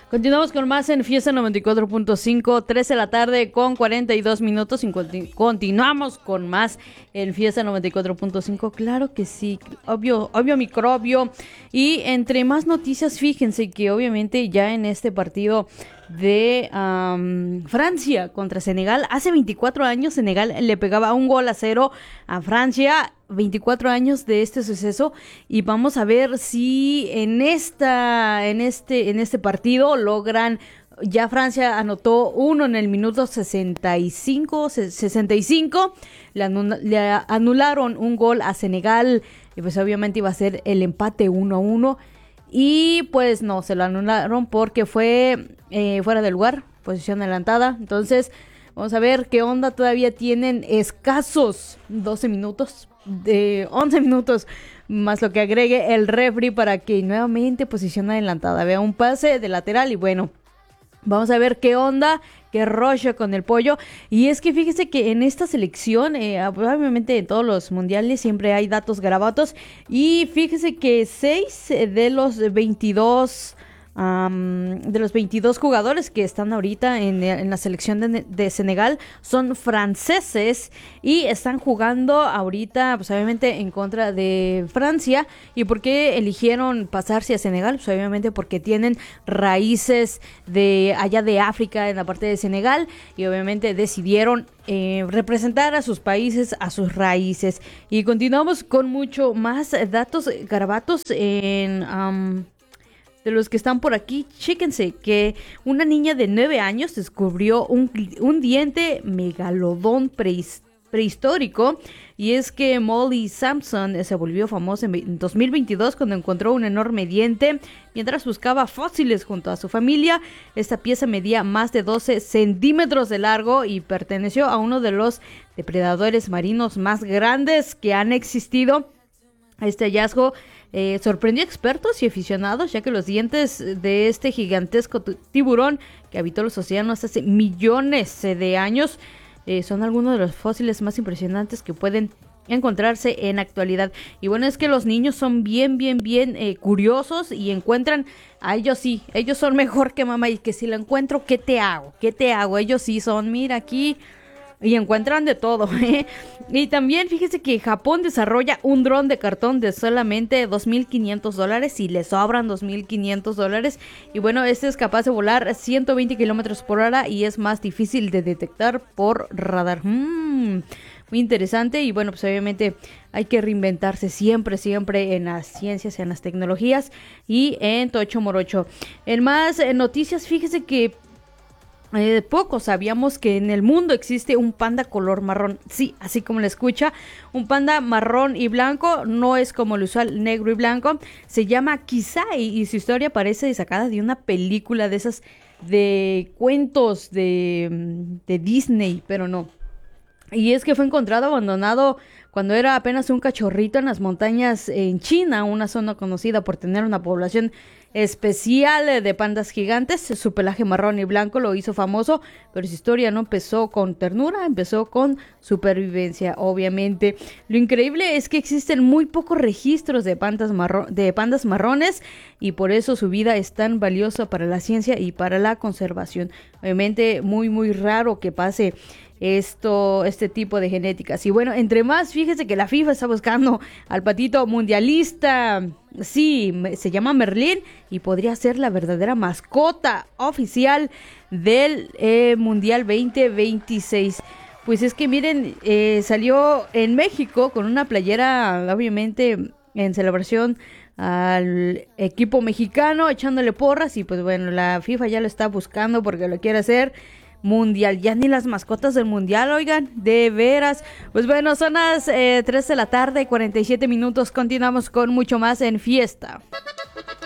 Continuamos con más en Fiesta 94.5, 13 de la tarde con 42 minutos. Continuamos con más en Fiesta 94.5. Claro que sí, obvio microbio. Y entre más noticias, fíjense que obviamente ya en este partido de Francia contra Senegal, hace 24 años Senegal le pegaba 1-0 a Francia. 24 años de este suceso, y vamos a ver si en este partido logran. Ya Francia anotó uno en el minuto 65, le anularon un gol a Senegal, y pues obviamente iba a ser el empate 1-1, y pues no, se lo anularon porque fue fuera de lugar, posición adelantada. Entonces vamos a ver qué onda. Todavía tienen escasos 12 minutos, de 11 minutos más lo que agregue el referee para que nuevamente posición adelantada vea un pase de lateral. Y bueno, vamos a ver qué onda, qué rollo con el pollo. Y es que fíjese que en esta selección, obviamente en todos los mundiales siempre hay datos garabatos, y fíjese que 6 de los 22 jugadores que están ahorita en la selección de Senegal son franceses, y están jugando ahorita pues obviamente en contra de Francia. ¿Y por qué eligieron pasarse a Senegal? Pues obviamente porque tienen raíces de allá de África, en la parte de Senegal, y obviamente decidieron representar a sus países, a sus raíces. Y continuamos con mucho más datos garabatos de los que están por aquí. Chéquense que una niña de 9 años descubrió un diente megalodón prehistórico, y es que Molly Sampson se volvió famosa en 2022 cuando encontró un enorme diente mientras buscaba fósiles junto a su familia. Esta pieza medía más de 12 centímetros de largo y perteneció a uno de los depredadores marinos más grandes que han existido. Este hallazgo sorprendió a expertos y aficionados, ya que los dientes de este gigantesco tiburón que habitó los océanos hace millones de años son algunos de los fósiles más impresionantes que pueden encontrarse en actualidad. Y bueno, es que los niños son bien curiosos, y encuentran a ellos son mejor que mamá, y que si lo encuentro, ¿qué te hago? Ellos sí son, mira aquí, y encuentran de todo, ¿eh? Y también fíjese que Japón desarrolla un dron de cartón de solamente $2,500, y le sobran $2,500. Y bueno, este es capaz de volar 120 kilómetros por hora y es más difícil de detectar por radar. Muy interesante. Y bueno, pues obviamente hay que reinventarse siempre en las ciencias, en las tecnologías y en Tocho Morocho. En más noticias, fíjese que poco sabíamos que en el mundo existe un panda color marrón. Sí, así como le escucha, un panda marrón y blanco. No es como el usual negro y blanco. Se llama Kisai, y su historia parece sacada de una película de esas de cuentos de Disney, pero no. Y es que fue encontrado abandonado cuando era apenas un cachorrito en las montañas en China, una zona conocida por tener una población especial de pandas gigantes. Su pelaje marrón y blanco lo hizo famoso, pero su historia no empezó con ternura, empezó con supervivencia, obviamente. Lo increíble es que existen muy pocos registros de pandas marrones, y por eso su vida es tan valiosa para la ciencia y para la conservación. Obviamente muy raro que pase este tipo de genéticas. Y bueno, entre más, fíjese que la FIFA está buscando al patito mundialista. Sí, se llama Merlín, y podría ser la verdadera mascota oficial del Mundial 2026. Pues es que miren, salió en México con una playera, obviamente en celebración al equipo mexicano, echándole porras, y pues bueno, la FIFA ya lo está buscando porque lo quiere hacer mundial. Ya ni las mascotas del mundial, oigan, de veras. Pues bueno, son las 3 de la tarde, 47 minutos. Continuamos con mucho más en Fiesta.